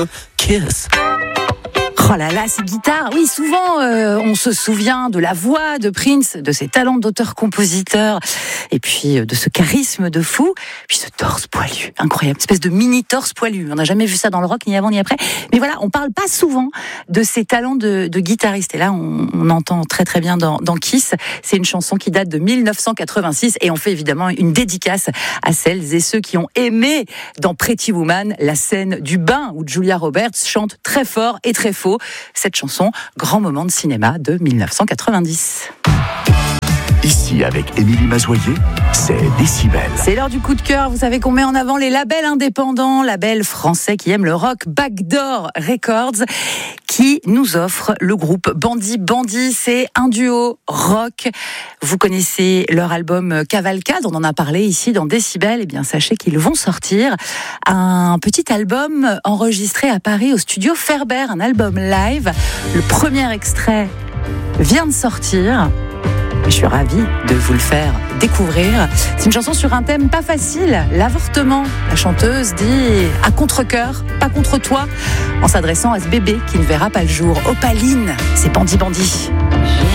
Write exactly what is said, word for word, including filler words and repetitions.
the Kiss. Oh là là, ces guitares, oui, souvent euh, on se souvient de la voix de Prince, de ses talents d'auteur-compositeur, et puis euh, de ce charisme de fou, puis ce torse poilu, incroyable, espèce de mini torse poilu. On n'a jamais vu ça dans le rock, ni avant ni après. Mais voilà, on parle pas souvent de ses talents de, de guitariste. Et là, on, on entend très très bien dans, dans Kiss. C'est une chanson qui date de dix-neuf cent quatre-vingt-six, et on fait évidemment une dédicace à celles et ceux qui ont aimé dans Pretty Woman la scène du bain où Julia Roberts chante très fort et très faux. Cette chanson, grand moment de cinéma de dix-neuf cent quatre-vingt-dix. Ici, avec Émilie Mazoyer, c'est Décibel. C'est l'heure du coup de cœur. Vous savez qu'on met en avant les labels indépendants, labels français qui aiment le rock. Backdoor Records, qui nous offre le groupe Bandit Bandit. C'est un duo rock. Vous connaissez leur album Cavalcade, on en a parlé ici dans Décibel. Eh bien, sachez qu'ils vont sortir un petit album enregistré à Paris au studio Ferber, un album live. Le premier extrait vient de sortir. Je suis ravie de vous le faire découvrir. C'est une chanson sur un thème pas facile, l'avortement. La chanteuse dit à contre-cœur, pas contre toi, en s'adressant à ce bébé qui ne verra pas le jour. Opaline, c'est Bandit Bandit.